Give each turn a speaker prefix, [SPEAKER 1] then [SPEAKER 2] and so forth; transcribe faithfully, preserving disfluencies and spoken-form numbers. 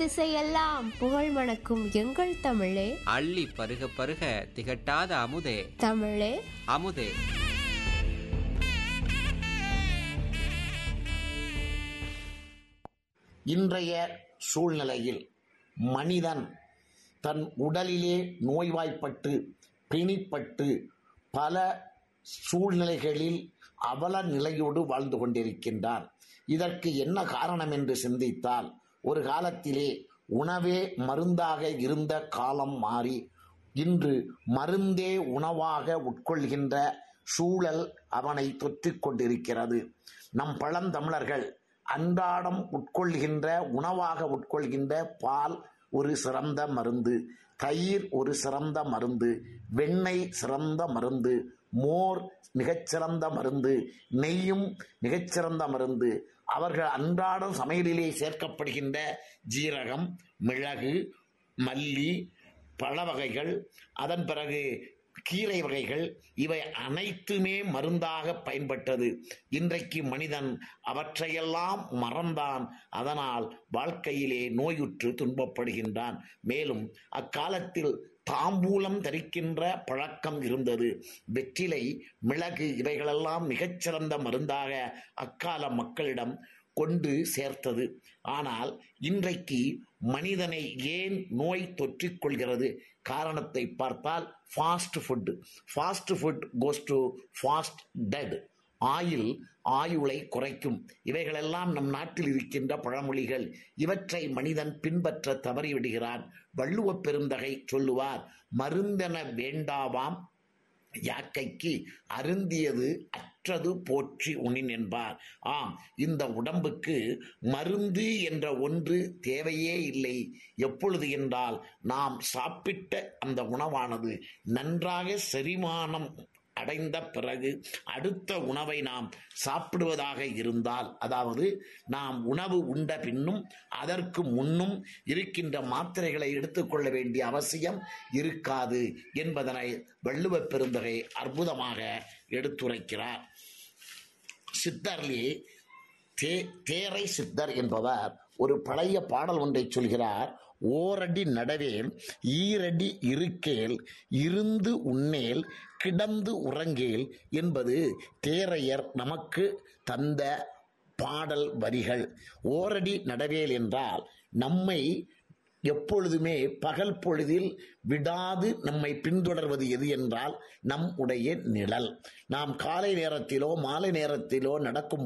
[SPEAKER 1] திசையெல்லாம் புகழ் மணக்கும் எங்கள் தமிழே,
[SPEAKER 2] அள்ளி பருக பருக திகட்டாத அமுதே,
[SPEAKER 1] தமிழே
[SPEAKER 2] அமுதே.
[SPEAKER 3] இன்றைய சூழ்நிலையில் மனிதன் தன் உடலிலே நோய்வாய்ப்பட்டு பிணிப்பட்டு பல சூழ்நிலைகளில் அவல நிலையோடு வாழ்ந்து கொண்டிருக்கின்றான். இதற்கு என்ன காரணம் என்று சிந்தித்தால், ஒரு காலத்திலே உணவே மருந்தாக இருந்த காலம் மாறி இன்று மருந்தே உணவாக உட்கொள்கின்ற சூழல் அவனை தொற்றிக் கொண்டிருக்கிறது. நம் பழந்தமிழர்கள் அன்றாடம் உட்கொள்கின்ற உணவாக உட்கொள்கின்ற பால் ஒரு சிறந்த மருந்து, தயிர் ஒரு சிறந்த மருந்து, வெண்ணெய் சிறந்த மருந்து, மோர் மிகச்சிறந்த மருந்து, நெய்யும் மிகச்சிறந்த மருந்து. அவர்கள் அன்றாடம் சமையலிலே சேர்க்கப்படுகின்ற ஜீரகம், மிளகு, மல்லி, பழ வகைகள், அதன் பிறகு கீரை வகைகள், இவை அனைத்துமே மருந்தாக பயன்பட்டது. இன்றைக்கு மனிதன் அவற்றையெல்லாம் மறந்தான். அதனால் வாழ்க்கையிலே நோயுற்று துன்பப்படுகின்றான். மேலும் அக்காலத்தில் தாம்பூலம் தரிக்கின்ற பழக்கம் இருந்தது. வெற்றிலை, மிளகு இவைகளெல்லாம் மிகச்சிறந்த மருந்தாக அக்கால மக்களிடம் கொண்டு சேர்த்தது. ஆனால் இன்றைக்கு மனிதனை ஏன் நோய் தொற்றிக் கொள்கிறது? காரணத்தை பார்த்தால் fast food fast food goes to fast dead. Oil ஆயுளை குறைக்கும். இவைகளெல்லாம் நம் நாட்டில் இருக்கின்ற பழமொழிகள். இவற்றை மனிதன் பின்பற்ற தவறிவிடுகிறான். வள்ளுவப் பெருந்தகை சொல்லுவார், மருந்தென வேண்டாவாம் யாக்கைக்கு அருந்தியது அற்றது போற்றி உணின் என்பார். ஆம், இந்த உடம்புக்கு மருந்து என்ற ஒன்று தேவையே இல்லை. எப்பொழுது என்றால், நாம் சாப்பிட்ட அந்த உணவானது நன்றாக செரிமானம் அடைந்த பிறகு அடுத்த உணவை நாம் சாப்பிடுவதாக இருந்தால், அதாவது நாம் உணவு உண்ட பின்னும் அதற்கு முன்னும் இருக்கின்ற மாத்திரைகளை எடுத்துக்கொள்ள வேண்டிய அவசியம் இருக்காது என்பதனை வள்ளுவப் பெருந்தகை அற்புதமாக எடுத்துரைக்கிறார். சித்தர்லே தே தேரை சித்தர் என்பவர் ஒரு பழைய பாடல் ஒன்றை சொல்கிறார். ஓரடி நடவேல் ஈரடி இருக்கேல் இருந்து உண்ணேல் கிடந்து உறங்கேல் என்பது தேரையர் நமக்கு தந்த பாடல் வரிகள். ஓரடி நடவேல் என்றால் நம்மை எப்பொழுதுமே பகல் பொழுதில் விடாது நம்மை பின்தொடர்வது எது என்றால் நம் உடைய நிழல். நாம் காலை நேரத்திலோ மாலை நேரத்திலோ நடக்கும்